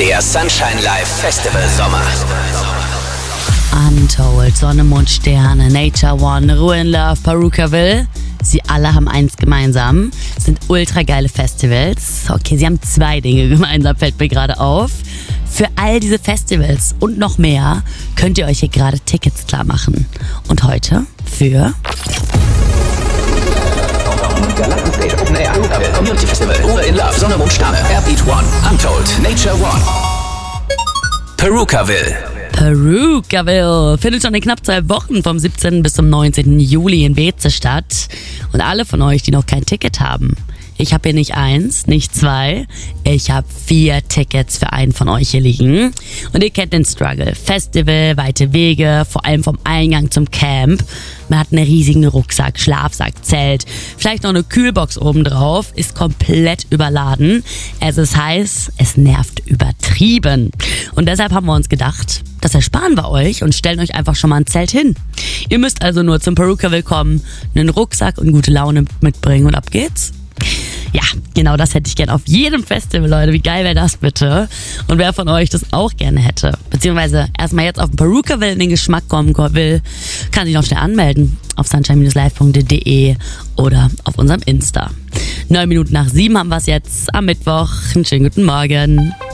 Der Sunshine Live Festival Sommer. Untold, Sonne, Mond, Sterne, Nature One, Ruin Love, Perukaville. Sie alle haben eins gemeinsam, sind ultra geile Festivals. Okay, sie haben zwei Dinge gemeinsam, fällt mir gerade auf. Für all diese Festivals und noch mehr könnt ihr euch hier gerade Tickets klar machen. Und heute für Community Festival, Ruin Love, Sonne, Mond, Sterne, Airbeat One, Untold, Nature One. Perukaville findet schon in knapp 2 Wochen vom 17. bis zum 19. Juli in Beetze statt. Und alle von euch, die noch kein Ticket haben, ich habe hier nicht 1, nicht 2, ich habe 4 Tickets für einen von euch hier liegen. Und ihr kennt den Struggle. Festival, weite Wege, vor allem vom Eingang zum Camp. Man hat einen riesigen Rucksack, Schlafsack, Zelt, vielleicht noch eine Kühlbox obendrauf, ist komplett überladen. Es ist heiß, es nervt übertrieben. Und deshalb haben wir uns gedacht, das ersparen wir euch und stellen euch einfach schon mal ein Zelt hin. Ihr müsst also nur zum Perukaville kommen, einen Rucksack und gute Laune mitbringen und ab geht's. Ja, genau das hätte ich gern auf jedem Festival, Leute. Wie geil wäre das bitte? Und wer von euch das auch gerne hätte, beziehungsweise erstmal jetzt auf den Perukaville in den Geschmack kommen will, kann sich noch schnell anmelden auf sunshine-live.de oder auf unserem Insta. 9 Minuten nach 7 haben wir es jetzt am Mittwoch. Einen schönen guten Morgen.